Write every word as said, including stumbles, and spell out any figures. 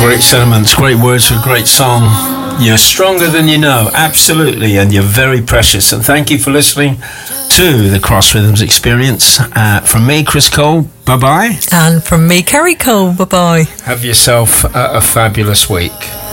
Great sentiments, great words for a great song. You're stronger than you know, absolutely, and you're very precious. And thank you for listening to the Cross Rhythms Experience. Uh, from me, Chris Cole, bye-bye. And from me, Kerry Cole, bye-bye. Have yourself a, a fabulous week.